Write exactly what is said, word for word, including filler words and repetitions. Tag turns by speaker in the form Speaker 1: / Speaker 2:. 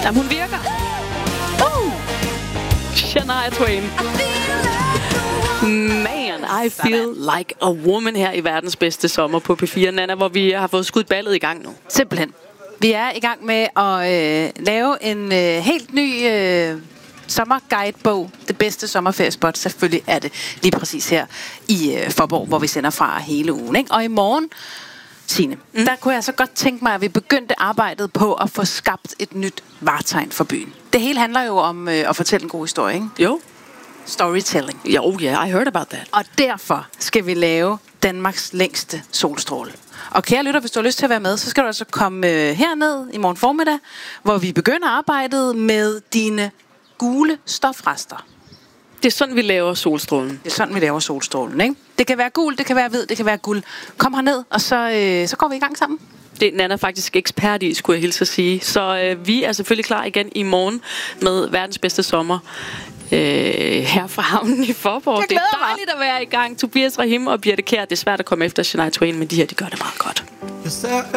Speaker 1: Jamen, hun virker. Uh! Shania Twain. Man, I feel like a woman her i verdens bedste sommer på P fire, Nanna, hvor vi har fået skudt ballet i gang nu.
Speaker 2: Simpelthen. Vi er i gang med at øh, lave en øh, helt ny øh, sommerguidebog. Det bedste sommerferiespot, selvfølgelig er det lige præcis her i øh, Faaborg, hvor vi sender fra hele ugen. Ikke? Og i morgen, Signe, mm. der kunne jeg så godt tænke mig, at vi begyndte arbejdet på at få skabt et nyt vartegn for byen. Det hele handler jo om øh, at fortælle en god historie, ikke?
Speaker 1: Jo.
Speaker 2: Storytelling.
Speaker 1: Jo, ja, yeah, I heard about that.
Speaker 2: Og derfor skal vi lave Danmarks længste solstråle. Og kære lytter, hvis du har lyst til at være med, så skal du altså komme øh, herned i morgen formiddag, hvor vi begynder arbejdet med dine gule stofrester.
Speaker 1: Det er sådan, vi laver solstrålen.
Speaker 2: Det er sådan, vi laver solstrålen, ikke? Det kan være gul, det kan være hvid, det kan være guld. Kom herned, og så, øh, så går vi i gang sammen.
Speaker 1: Det er Nanna faktisk ekspert i, skulle jeg hilse at sige. Så øh, vi er selvfølgelig klar igen i morgen med verdens bedste sommer. Øh, her fra havnen i Faaborg. Det er dejligt at være i gang. Tobias Rahim og Birte Kjær. Det er svært at komme efter Shania Twain, men de her, de gør det meget godt.